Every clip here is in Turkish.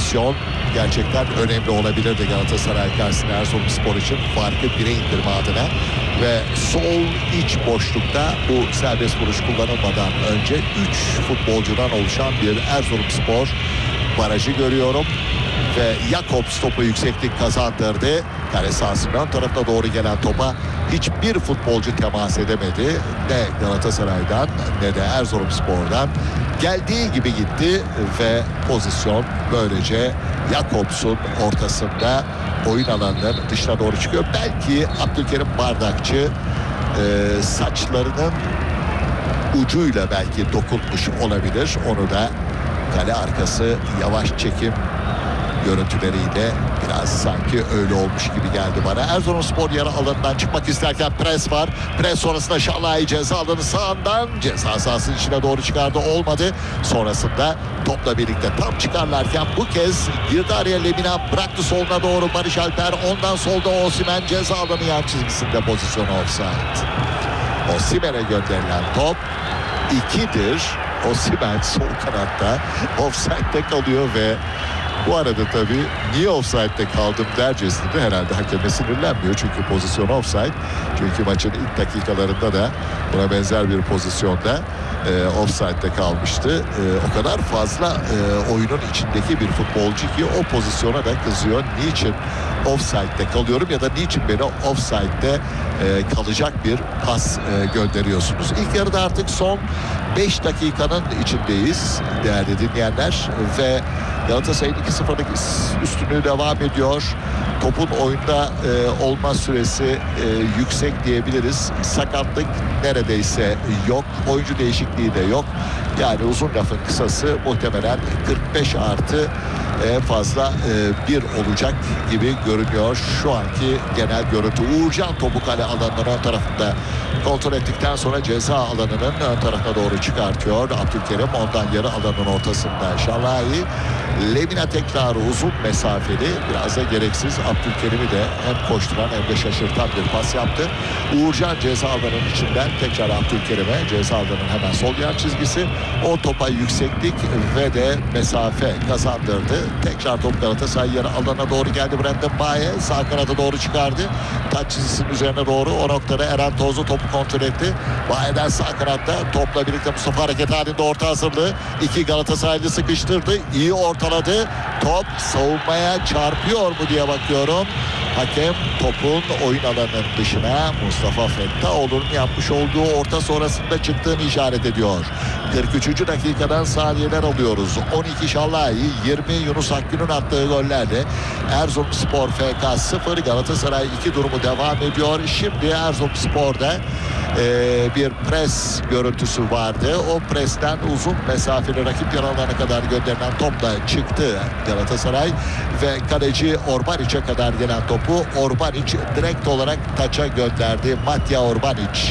pozisyon gerçekten önemli olabilirdi Galatasaray karşısında Erzurumspor için, farkı 1'e indirme adına. Ve sol iç boşlukta bu serbest vuruş kullanılmadan önce 3 futbolcudan oluşan bir Erzurumspor barajı görüyorum. Ve Jakobs topu yükseklik kazandırdı. Kale sahasının ön tarafına doğru gelen topa hiçbir futbolcu temas edemedi. Ne Galatasaray'dan ne de Erzurumspor'dan. Geldiği gibi gitti ve pozisyon böylece Jakobs'un ortasında oyun alanının dışına doğru çıkıyor. Belki Abdülkerim Bardakçı saçlarının ucuyla belki dokunmuş olabilir. Onu da kale arkası yavaş çekim görüntüleriyle biraz sanki öyle olmuş gibi geldi bana. Erzurumspor yarı alanından çıkmak isterken pres var. Pres sonrasında Şalai ceza alanı sağından ceza sahasının içine doğru çıkardı. Olmadı. Sonrasında topla birlikte tam çıkarlarken bu kez girdi araya Lemina, bıraktı soluna doğru Barış Alper. Ondan solda Osimhen ceza alanı yan çizgisinde, pozisyonu offside. Osimhen'e gönderilen top 2'dir. Osimhen sol kanatta offside'de kalıyor ve bu arada tabii niye offside'de kaldım dercesinde herhalde hakeme sinirlenmiyor. Çünkü pozisyon offside. Çünkü maçın ilk dakikalarında da buna benzer bir pozisyonda offside'de kalmıştı. O kadar fazla oyunun içindeki bir futbolcu ki o pozisyona da kızıyor. Niçin offside'de kalıyorum ya da niçin beni offside'de kalacak bir pas gönderiyorsunuz? İlk yarıda artık son 5 dakikanın içindeyiz değerli dinleyenler ve Galatasaray'ın 2-0'lık üstünlüğü devam ediyor. Topun oyunda olma süresi yüksek diyebiliriz. Sakatlık neredeyse yok. Oyuncu değişikliği de yok. Yani uzun lafın kısası muhtemelen 45 artı fazla 1 olacak gibi görünüyor. Şu anki genel görüntü. Uğurcan topu kale alanının ön tarafında kontrol ettikten sonra ceza alanının ön tarafına doğru çıkartıyor. Abdülkerim ondan yarı alanın ortasında Şalai. Lemina tekrarı uzun mesafeli, biraz da gereksiz. Abdülkerim'i de hem koşturan hem de şaşırtan bir pas yaptı. Uğurcan ceza alanının içinden tekrar Abdülkerim'e, ceza alanının hemen sol yan çizgisi. O topa yükseklik ve de mesafe kazandırdı. Tekrar top Galatasaray yarı alana doğru geldi. Brandon Baye sağ kanada doğru çıkardı. Taç çizgisinin üzerine doğru. O noktada Eren Tozlu topu kontrol etti. Baye'den sağ kanatta topla birlikte Mustafa hareket halinde orta hazırlığı. 2 Galatasaraylı sıkıştırdı. İyi ortaladı. Top savunmaya çarpıyor mu diye bakıyorum. Hakem topun oyun alanının dışına Mustafa Fettaoğlu'nun yapmış olduğu orta sonrasında çıktığını işaret ediyor. 43. dakikadan saniyeler alıyoruz. 12 Şalai, 20 Yunus Akgün'ün attığı gollerle Erzurumspor FK 0, Galatasaray 2 durumu devam ediyor. Şimdi Erzurumspor'da bir pres görüntüsü vardı. O presten uzun mesafeli rakip yarı kadar gönderilen topla çıktı Galatasaray ve kaleci Orbanic'e kadar gelen topu Orbanic direkt olarak taça gönderdi. Matja Orbanic.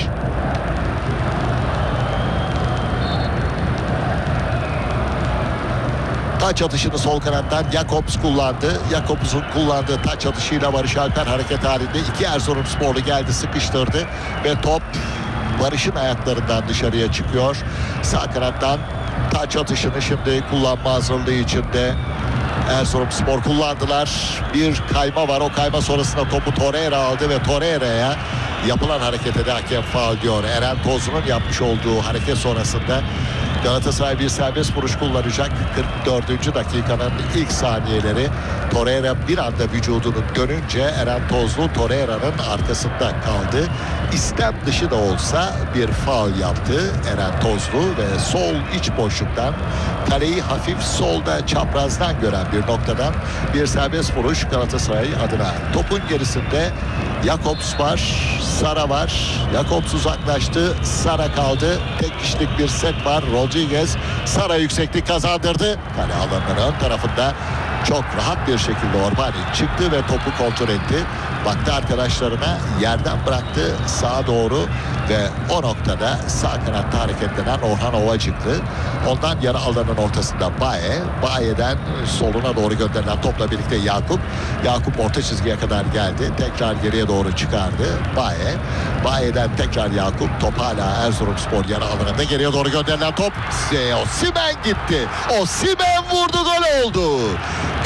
Taç atışını sol kanattan Jakobs kullandı. Jakobs'un kullandığı taç atışıyla Barış Alper hareket halinde. 2 Erzurumsporlu geldi, sıkıştırdı ve top Barış'ın ayaklarından dışarıya çıkıyor. Sağ kanattan taç atışını şimdi kullanma hazırlığı içinde Erzurumspor kullandılar. Bir kayma var. O kayma sonrasında topu Torreira aldı ve Torreira'ya yapılan harekete de hakem faul diyor. Eren Tozlu'nun yapmış olduğu hareket sonrasında Galatasaray bir serbest vuruş kullanacak. 44. dakikanın ilk saniyeleri. Torreira bir anda vücudunu dönünce Eren Tozlu Torreira'nın arkasında kaldı. İstem dışı da olsa bir faul yaptı Eren Tozlu ve sol iç boşluktan kaleyi hafif solda çaprazdan gören bir noktadan bir serbest vuruş Galatasaray adına. Topun gerisinde Jakobs var, Sara var. Jakobs uzaklaştı, Sara kaldı. Tek kişilik bir set var. Rodriguez Sara yükseklik kazandırdı. Kale alanının ön tarafında çok rahat bir şekilde Orbani çıktı ve topu kontrol etti. Baktı arkadaşlarına, yerden bıraktı sağa doğru ve o noktada sağ kanatta hareketlenen Orhan Ovacıklı. Ondan yarı alanın ortasında Baye. Baye'den soluna doğru gönderilen topla birlikte Yakup. Yakup orta çizgiye kadar geldi. Tekrar geriye doğru çıkardı Baye. Baye'den tekrar Yakup. Top hala Erzurumspor yarı alanında. Geriye doğru gönderilen top. Osimhen gitti. Osimhen vurdu, gol oldu.